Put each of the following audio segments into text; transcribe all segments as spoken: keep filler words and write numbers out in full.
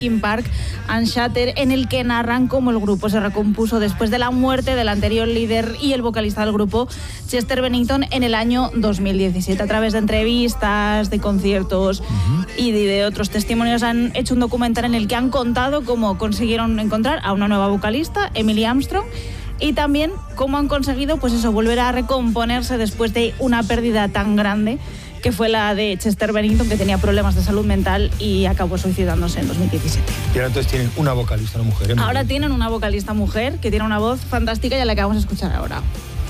Linkin Park and Shatter, en el que narran cómo el grupo se recompuso después de la muerte del anterior líder y el vocalista del grupo, Chester Bennington, en el año dos mil diecisiete. A través de entrevistas, de conciertos uh-huh. y de, de otros testimonios han hecho un documental en el que han contado cómo consiguieron encontrar a una nueva vocalista, Emily Armstrong, y también cómo han conseguido, pues eso, volver a recomponerse después de una pérdida tan grande que fue la de Chester Bennington, que tenía problemas de salud mental y acabó suicidándose en dos mil diecisiete. Y ahora entonces tienen una vocalista, una mujer. ¿eh? Ahora tienen una vocalista mujer que tiene una voz fantástica y a la que vamos a escuchar ahora.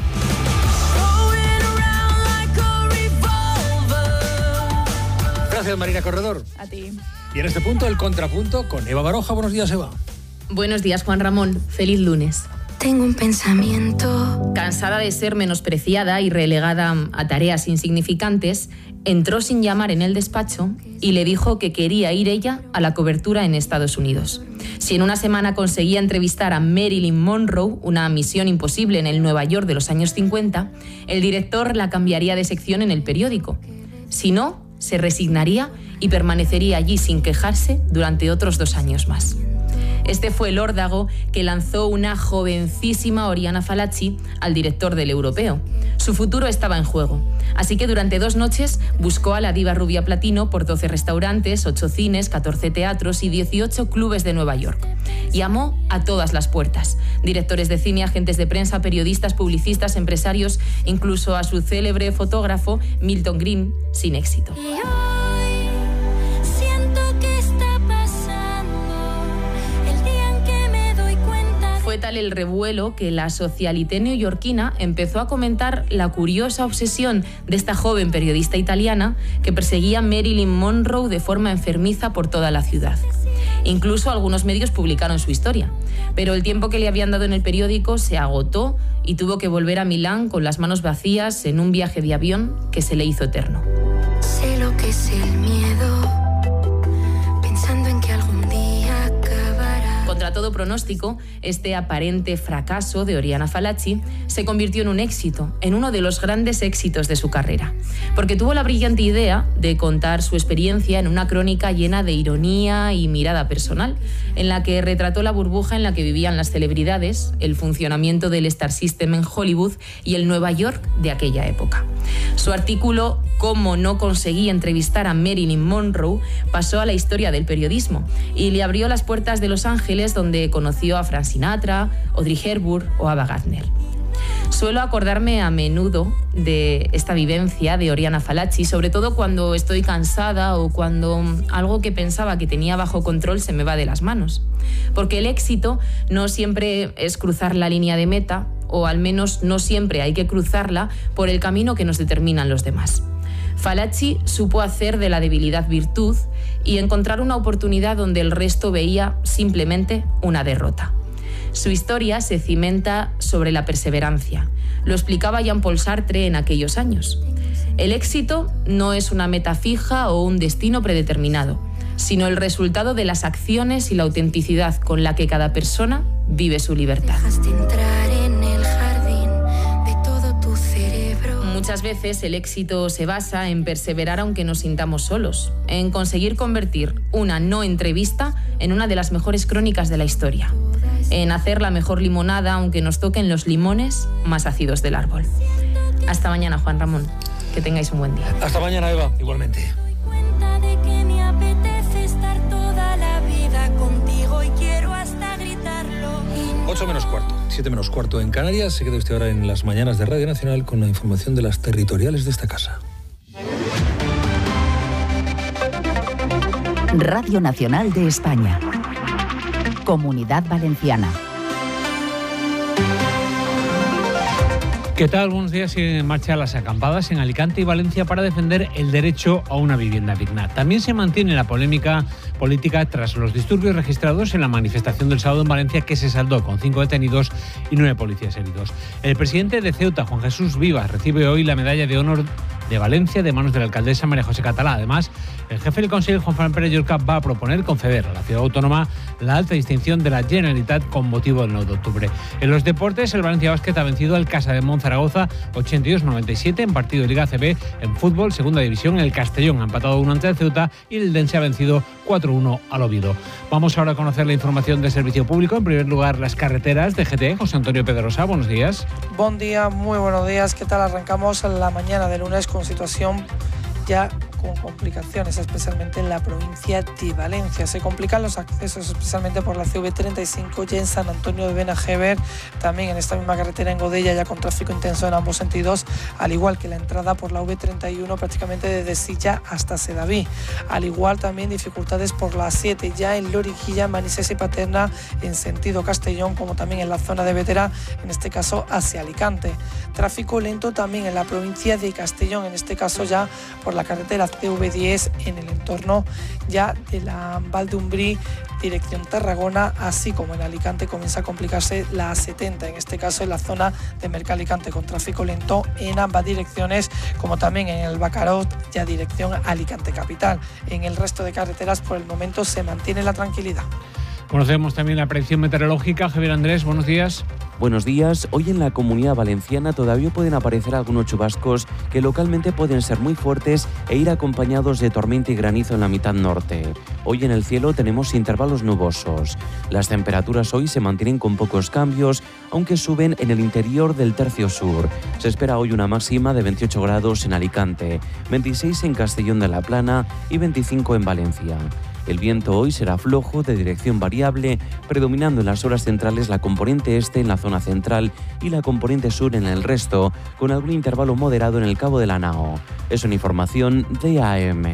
Gracias, Marina Corredor. A ti. Y en este punto, el contrapunto con Eva Baroja. Buenos días, Eva. Buenos días, Juan Ramón. Feliz lunes. Tengo un pensamiento. Cansada de ser menospreciada y relegada a tareas insignificantes, entró sin llamar en el despacho y le dijo que quería ir ella a la cobertura en Estados Unidos. Si en una semana conseguía entrevistar a Marilyn Monroe, una misión imposible en el Nueva York de los años cincuenta, el director la cambiaría de sección en el periódico. Si no, se resignaría y permanecería allí sin quejarse durante otros dos años más. Este fue el órdago que lanzó una jovencísima Oriana Fallaci al director del Europeo. Su futuro estaba en juego, así que durante dos noches buscó a la diva rubia platino por doce restaurantes, ocho cines, catorce teatros y dieciocho clubes de Nueva York. Llamó a todas las puertas: directores de cine, agentes de prensa, periodistas, publicistas, empresarios, incluso a su célebre fotógrafo Milton Green, sin éxito. Fue tal el revuelo que la socialité neoyorquina empezó a comentar la curiosa obsesión de esta joven periodista italiana que perseguía a Marilyn Monroe de forma enfermiza por toda la ciudad. Incluso algunos medios publicaron su historia, pero el tiempo que le habían dado en el periódico se agotó y tuvo que volver a Milán con las manos vacías en un viaje de avión que se le hizo eterno. Sé lo que es el miedo, pensando en que algún día acabará. Contra todo pronóstico, este aparente fracaso de Oriana Fallaci se convirtió en un éxito, en uno de los grandes éxitos de su carrera, porque tuvo la brillante idea de contar su experiencia en una crónica llena de ironía y mirada personal, en la que retrató la burbuja en la que vivían las celebridades, el funcionamiento del Star System en Hollywood y el Nueva York de aquella época. Su artículo «Cómo no conseguí entrevistar a Marilyn Monroe» pasó a la historia del periodismo y le abrió las puertas de Los Ángeles, donde conoció a Frank Sinatra, Audrey Hepburn o Ava Gardner. Suelo acordarme a menudo de esta vivencia de Oriana Fallaci, sobre todo cuando estoy cansada o cuando algo que pensaba que tenía bajo control se me va de las manos. Porque el éxito no siempre es cruzar la línea de meta, o al menos no siempre hay que cruzarla por el camino que nos determinan los demás. Fallaci supo hacer de la debilidad virtud y encontrar una oportunidad donde el resto veía simplemente una derrota. Su historia se cimenta sobre la perseverancia. Lo explicaba Jean-Paul Sartre en aquellos años. El éxito no es una meta fija o un destino predeterminado, sino el resultado de las acciones y la autenticidad con la que cada persona vive su libertad. Muchas veces el éxito se basa en perseverar aunque nos sintamos solos, en conseguir convertir una no entrevista en una de las mejores crónicas de la historia, en hacer la mejor limonada aunque nos toquen los limones más ácidos del árbol. Hasta mañana, Juan Ramón. Que tengáis un buen día. Hasta mañana, Eva. Igualmente. ocho menos cuarto, siete menos cuarto en Canarias. Se queda usted ahora en las mañanas de Radio Nacional con la información de las territoriales de esta casa. Radio Nacional de España. Comunidad Valenciana. ¿Qué tal? Buenos días. Siguen en marcha las acampadas en Alicante y Valencia para defender el derecho a una vivienda digna. También se mantiene la polémica política tras los disturbios registrados en la manifestación del sábado en Valencia, que se saldó con cinco detenidos y nueve policías heridos. El presidente de Ceuta, Juan Jesús Vivas, recibe hoy la medalla de honor de Valencia de manos de la alcaldesa María José Catalá. Además, el jefe del Consejo, Juan Fran Pérez Llorca, va a proponer conceder a la ciudad autónoma la alta distinción de la Generalitat con motivo del nueve de octubre. En los deportes, el Valencia Basket ha vencido al Casa de Monza Zaragoza ochenta y dos noventa y siete en partido de Liga A C B. En fútbol, segunda división, el Castellón ha empatado uno ante el Ceuta y el Eldense ha vencido cuatro uno al Oviedo. Vamos ahora a conocer la información de servicio público. En primer lugar, las carreteras de G T. José Antonio Pedrosa, buenos días. Buen día, muy buenos días. ¿Qué tal? Arrancamos la mañana de lunes con situación ya con complicaciones, especialmente en la provincia de Valencia. Se complican los accesos, especialmente por la C V treinta y cinco ya en San Antonio de Benajever, también en esta misma carretera en Godella, ya con tráfico intenso en ambos sentidos, al igual que la entrada por la V treinta y uno prácticamente desde Silla hasta Sedaví. Al igual también dificultades por la A siete ya en Loriguilla, Manises y Paterna en sentido Castellón, como también en la zona de Vetera, en este caso hacia Alicante. Tráfico lento también en la provincia de Castellón, en este caso ya por la carretera C V diez en el entorno ya de la Valdumbrí, dirección Tarragona, así como en Alicante comienza a complicarse la A setenta, en este caso en la zona de Mercalicante, con tráfico lento en ambas direcciones, como también en el Bacarot, ya dirección Alicante capital. En el resto de carreteras por el momento se mantiene la tranquilidad. Conocemos también la predicción meteorológica. Javier Andrés, buenos días. Buenos días. Hoy en la Comunidad Valenciana todavía pueden aparecer algunos chubascos que localmente pueden ser muy fuertes e ir acompañados de tormenta y granizo en la mitad norte. Hoy en el cielo tenemos intervalos nubosos. Las temperaturas hoy se mantienen con pocos cambios, aunque suben en el interior del tercio sur. Se espera hoy una máxima de veintiocho grados en Alicante, veintiséis en Castellón de la Plana y veinticinco en Valencia. El viento hoy será flojo, de dirección variable, predominando en las horas centrales la componente este en la zona central y la componente sur en el resto, con algún intervalo moderado en el Cabo de la Nao. Es una información de A M.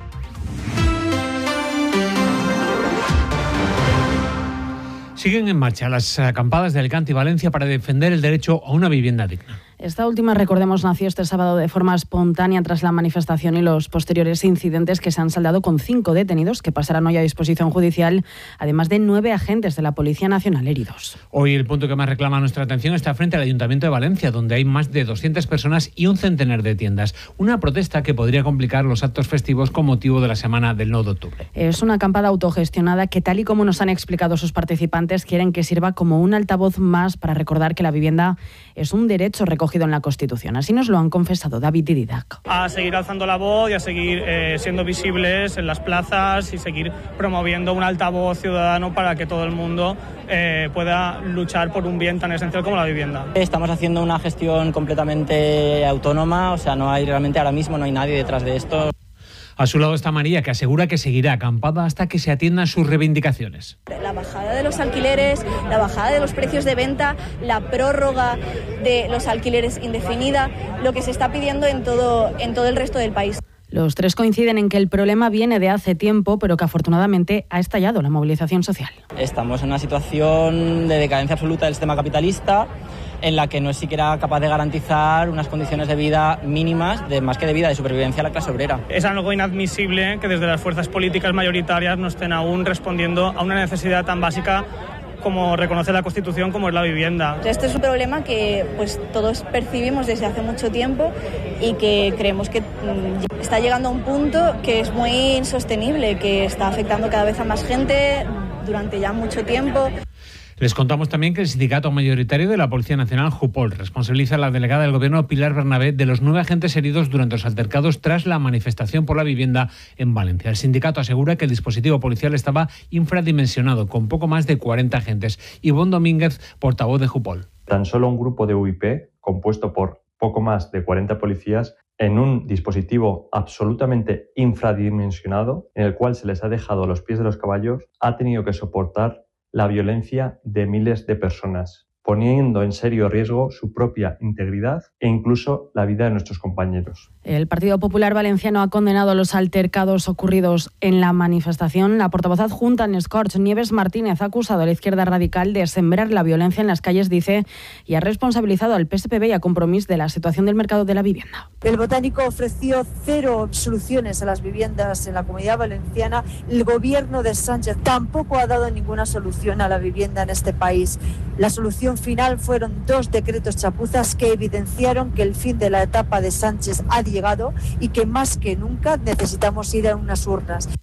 Siguen en marcha las acampadas de Alicante y Valencia para defender el derecho a una vivienda digna. Esta última, recordemos, nació este sábado de forma espontánea tras la manifestación y los posteriores incidentes que se han saldado con cinco detenidos que pasarán hoy a disposición judicial, además de nueve agentes de la Policía Nacional heridos. Hoy el punto que más reclama nuestra atención está frente al Ayuntamiento de Valencia, donde hay más de doscientas personas y un centenar de tiendas. Una protesta que podría complicar los actos festivos con motivo de la Semana del nueve de octubre. Es una acampada autogestionada que, tal y como nos han explicado sus participantes, quieren que sirva como un altavoz más para recordar que la vivienda es un derecho recogido en la Constitución. Así nos lo han confesado David y Didac. A seguir alzando la voz y a seguir eh, siendo visibles en las plazas y seguir promoviendo un altavoz ciudadano para que todo el mundo eh, pueda luchar por un bien tan esencial como la vivienda. Estamos haciendo una gestión completamente autónoma, o sea, no hay realmente ahora mismo no hay nadie detrás de esto. A su lado está María, que asegura que seguirá acampada hasta que se atiendan sus reivindicaciones. La bajada de los alquileres, la bajada de los precios de venta, la prórroga de los alquileres indefinida, lo que se está pidiendo en todo, en todo el resto del país. Los tres coinciden en que el problema viene de hace tiempo, pero que afortunadamente ha estallado la movilización social. Estamos en una situación de decadencia absoluta del sistema capitalista, en la que no es siquiera capaz de garantizar unas condiciones de vida mínimas, de más que de vida, de supervivencia a la clase obrera. Es algo inadmisible que desde las fuerzas políticas mayoritarias no estén aún respondiendo a una necesidad tan básica como reconoce la Constitución, como es la vivienda. Este es un problema que pues todos percibimos desde hace mucho tiempo y que creemos que está llegando a un punto que es muy insostenible, que está afectando cada vez a más gente durante ya mucho tiempo. Les contamos también que el sindicato mayoritario de la Policía Nacional, Jupol, responsabiliza a la delegada del Gobierno, Pilar Bernabé, de los nueve agentes heridos durante los altercados tras la manifestación por la vivienda en Valencia. El sindicato asegura que el dispositivo policial estaba infradimensionado, con poco más de cuarenta agentes. Ivonne Domínguez, portavoz de Jupol. Tan solo un grupo de U I P, compuesto por poco más de cuarenta policías, en un dispositivo absolutamente infradimensionado, en el cual se les ha dejado a los pies de los caballos, ha tenido que soportar la violencia de miles de personas, poniendo en serio riesgo su propia integridad e incluso la vida de nuestros compañeros. El Partido Popular Valenciano ha condenado los altercados ocurridos en la manifestación. La portavoz adjunta en Escorch, Nieves Martínez, ha acusado a la izquierda radical de sembrar la violencia en las calles, dice, y ha responsabilizado al P S P B y a Compromís de la situación del mercado de la vivienda. El Botánico ofreció cero soluciones a las viviendas en la Comunidad Valenciana. El gobierno de Sánchez tampoco ha dado ninguna solución a la vivienda en este país. La solución final fueron dos decretos chapuzas que evidenciaron que el fin de la etapa de Sánchez ha llegado y que más que nunca necesitamos ir a unas urnas.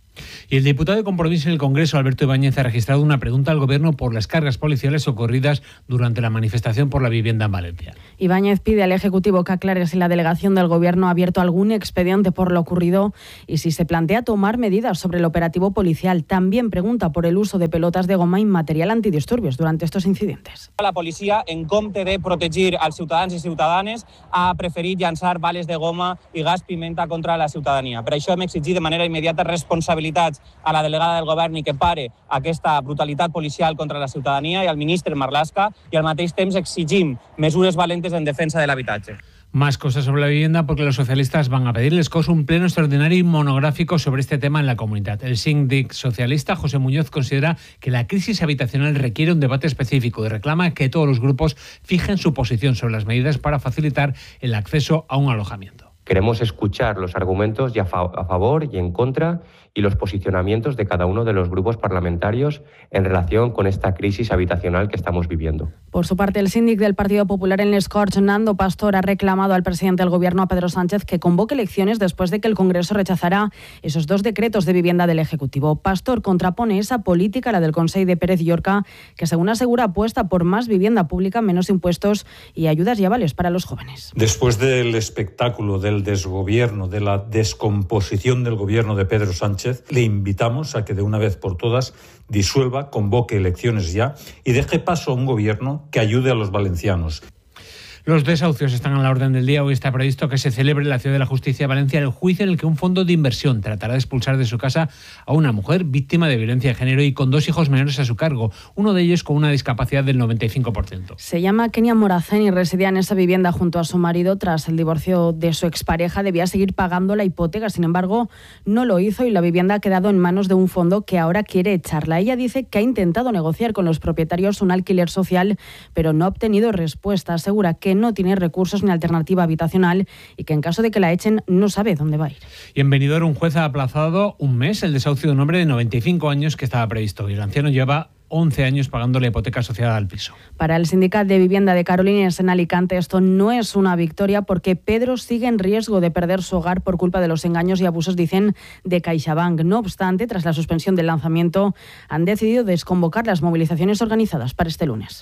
Y el diputado de Compromís en el Congreso, Alberto Ibáñez, ha registrado una pregunta al Gobierno por las cargas policiales ocurridas durante la manifestación por la vivienda en Valencia. Ibáñez pide al Ejecutivo que aclare si la delegación del Gobierno ha abierto algún expediente por lo ocurrido y si se plantea tomar medidas sobre el operativo policial. También pregunta por el uso de pelotas de goma y material antidisturbios durante estos incidentes. La policia, en compte de protegir als ciutadans i ciutadanes, ha preferit llançar bales de goma i gas pimenta contra la ciutadania. Per això hem exigit de manera immediata responsabilitats a la delegada del Govern i que pare aquesta brutalitat policial contra la ciutadania i al ministre Marlaska, i al mateix temps exigim mesures valentes en defensa de l'habitatge. Más cosas sobre la vivienda porque los socialistas van a pedirles les Corts un pleno extraordinario y monográfico sobre este tema en la comunidad. El síndic socialista José Muñoz considera que la crisis habitacional requiere un debate específico y reclama que todos los grupos fijen su posición sobre las medidas para facilitar el acceso a un alojamiento. Queremos escuchar los argumentos y a, fa- a favor y en contra y los posicionamientos de cada uno de los grupos parlamentarios en relación con esta crisis habitacional que estamos viviendo. Por su parte, el síndic del Partido Popular en Les Corts, Nando Pastor, ha reclamado al presidente del Gobierno, a Pedro Sánchez, que convoque elecciones después de que el Congreso rechazara esos dos decretos de vivienda del Ejecutivo. Pastor contrapone esa política a la del Consell de Pérez Llorca, que según asegura apuesta por más vivienda pública, menos impuestos y ayudas y avales para los jóvenes. Después del espectáculo del desgobierno, de la descomposición del Gobierno de Pedro Sánchez, le invitamos a que de una vez por todas disuelva, convoque elecciones ya y deje paso a un gobierno que ayude a los valencianos. Los desahucios están a la orden del día. Hoy está previsto que se celebre en la Ciudad de la Justicia de Valencia el juicio en el que un fondo de inversión tratará de expulsar de su casa a una mujer víctima de violencia de género y con dos hijos menores a su cargo, uno de ellos con una discapacidad del noventa y cinco por ciento. Se llama Kenia Morazán y residía en esa vivienda junto a su marido. Tras el divorcio de su expareja debía seguir pagando la hipoteca, sin embargo no lo hizo y la vivienda ha quedado en manos de un fondo que ahora quiere echarla. Ella dice que ha intentado negociar con los propietarios un alquiler social, pero no ha obtenido respuesta. Asegura que no tiene recursos ni alternativa habitacional y que en caso de que la echen no sabe dónde va a ir. Y en Benidorm un juez ha aplazado un mes el desahucio de un hombre de noventa y cinco años que estaba previsto y el anciano lleva once años pagando la hipoteca asociada al piso. Para el Sindicato de Vivienda de Carolines en Alicante esto no es una victoria porque Pedro sigue en riesgo de perder su hogar por culpa de los engaños y abusos, dicen, de CaixaBank. No obstante, tras la suspensión del lanzamiento, han decidido desconvocar las movilizaciones organizadas para este lunes.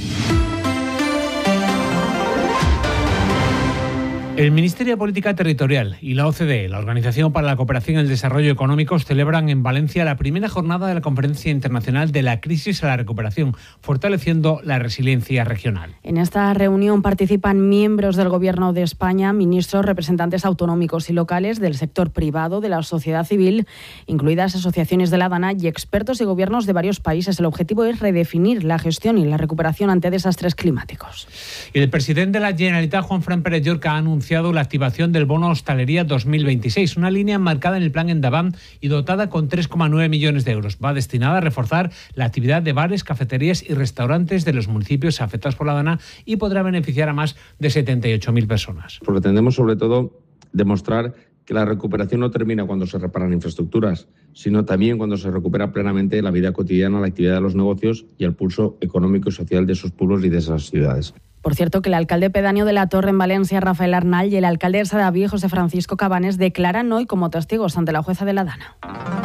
El Ministerio de Política Territorial y la O C D E, la Organización para la Cooperación y el Desarrollo Económicos, celebran en Valencia la primera jornada de la Conferencia Internacional de la Crisis a la Recuperación, fortaleciendo la resiliencia regional. En esta reunión participan miembros del Gobierno de España, ministros, representantes autonómicos y locales, del sector privado, de la sociedad civil, incluidas asociaciones de la Dana y expertos y gobiernos de varios países. El objetivo es redefinir la gestión y la recuperación ante desastres climáticos. Y el presidente de la Generalitat, Juanfran Pérez Llorca, ha anunciado la activación del bono Hostalería dos mil veintiséis, una línea marcada en el plan Endavant y dotada con tres coma nueve millones de euros. Va destinada a reforzar la actividad de bares, cafeterías y restaurantes de los municipios afectados por la Dana y podrá beneficiar a más de setenta y ocho mil personas. Pretendemos sobre todo demostrar que la recuperación no termina cuando se reparan infraestructuras, sino también cuando se recupera plenamente la vida cotidiana, la actividad de los negocios y el pulso económico y social de esos pueblos y de esas ciudades. Por cierto, que el alcalde pedáneo de La Torre en Valencia, Rafael Arnal, y el alcalde de Sadaví, José Francisco Cabanes, declaran hoy como testigos ante la jueza de la Dana.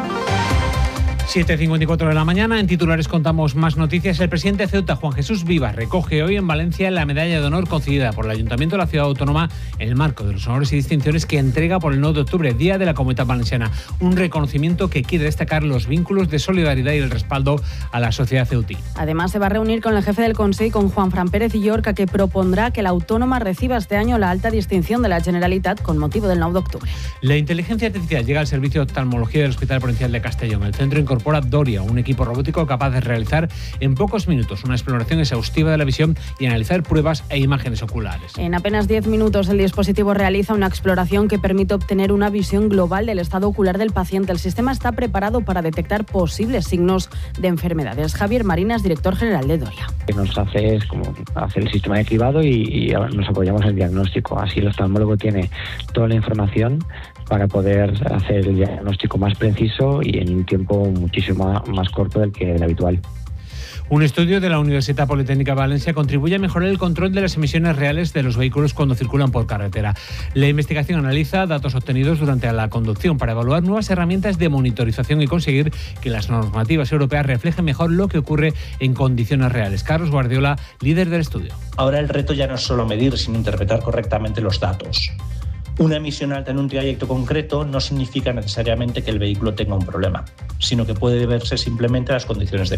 siete y cincuenta y cuatro de la mañana, en titulares contamos más noticias. El presidente de Ceuta, Juan Jesús Vivas, recoge hoy en Valencia la medalla de honor concedida por el Ayuntamiento de la Ciudad Autónoma en el marco de los honores y distinciones que entrega por el nueve de octubre, Día de la Comunidad Valenciana. Un reconocimiento que quiere destacar los vínculos de solidaridad y el respaldo a la sociedad ceutí. Además, se va a reunir con el jefe del Consell, con Juanfran Pérez Llorca, que propondrá que la Autónoma reciba este año la alta distinción de la Generalitat con motivo del nueve de octubre. La inteligencia artificial llega al servicio de oftalmología del Hospital Provincial de Castellón. El centro incorpora Doria, un equipo robótico capaz de realizar en pocos minutos una exploración exhaustiva de la visión y analizar pruebas e imágenes oculares. En apenas diez minutos el dispositivo realiza una exploración que permite obtener una visión global del estado ocular del paciente. El sistema está preparado para detectar posibles signos de enfermedades. Javier Marinas, director general de Doria. Lo que nos hace es como hacer el sistema de cribado y, y nos apoyamos en el diagnóstico. Así el oftalmólogo tiene toda la información para poder hacer el diagnóstico más preciso y en un tiempo muchísimo más corto del que el habitual. Un estudio de la Universitat Politécnica de Valencia contribuye a mejorar el control de las emisiones reales de los vehículos cuando circulan por carretera. La investigación analiza datos obtenidos durante la conducción para evaluar nuevas herramientas de monitorización y conseguir que las normativas europeas reflejen mejor lo que ocurre en condiciones reales. Carlos Guardiola, líder del estudio. Ahora el reto ya no es solo medir, sino interpretar correctamente los datos. Una emisión alta en un trayecto concreto no significa necesariamente que el vehículo tenga un problema, sino que puede deberse simplemente a las condiciones de